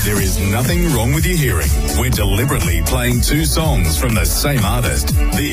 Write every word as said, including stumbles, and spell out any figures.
There is nothing wrong with your hearing. We're deliberately playing two songs from the same artist. The